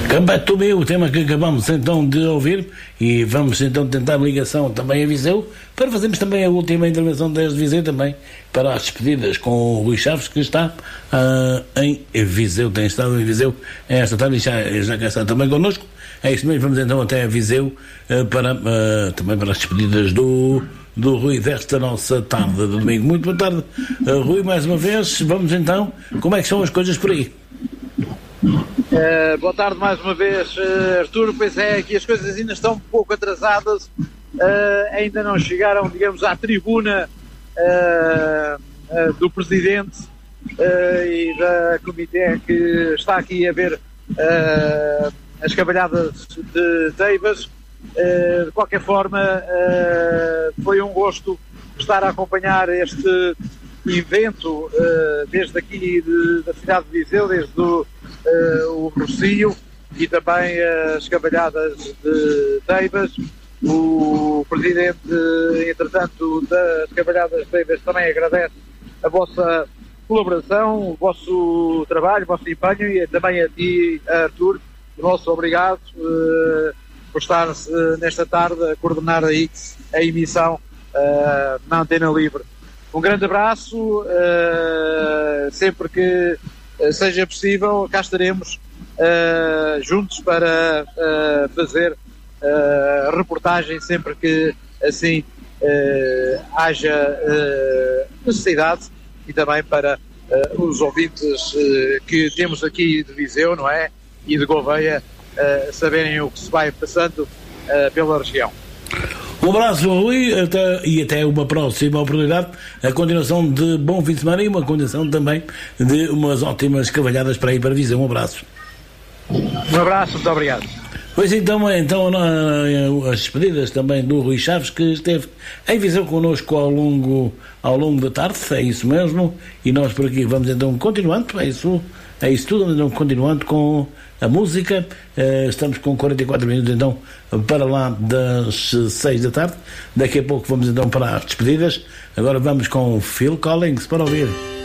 Come to Me, o tema que acabamos então de ouvir, e vamos então tentar ligação também a Viseu, para fazermos também a última intervenção desde Viseu também, para as despedidas com o Rui Chaves, que está em Viseu, tem estado em Viseu esta tarde e já cá está também connosco. É isso mesmo, vamos então até a Viseu também para as despedidas do Rui desta nossa tarde de domingo. Muito boa tarde, Rui, mais uma vez. Vamos então, como é que são as coisas por aí? Boa tarde mais uma vez, Arturo. Pois é, aqui as coisas ainda estão um pouco atrasadas, ainda não chegaram, digamos, à tribuna do Presidente e da Comitê que está aqui a ver as cavalhadas de Teibas. De qualquer forma, foi um gosto estar a acompanhar este evento desde aqui da cidade de Viseu, desde o Rocio e também as cavalhadas de Teibas. O Presidente, entretanto, das cavalhadas de Teibas também agradece a vossa colaboração, o vosso trabalho, o vosso empenho, e também a ti, Artur, o nosso obrigado por estar nesta tarde a coordenar aí a emissão na Antena Livre. Um grande abraço, sempre que seja possível, cá estaremos juntos para fazer reportagem sempre que assim haja necessidade, e também para os ouvintes que temos aqui de Viseu, não é? E de Gouveia, saberem o que se vai passando pela região. Um abraço, Rui, e até uma próxima oportunidade. A continuação de bom fim de semana e uma continuação também de umas ótimas cavalhadas para ir para Viseu. Um abraço. Um abraço, muito obrigado. Pois então as despedidas também do Rui Chaves, que esteve em Viseu connosco ao longo da tarde, é isso mesmo, e nós por aqui vamos então continuando, é isso tudo, então continuando com a música. Estamos com 44 minutos então para lá das 6 da tarde. Daqui a pouco vamos então para as despedidas. Agora vamos com Phil Collins para ouvir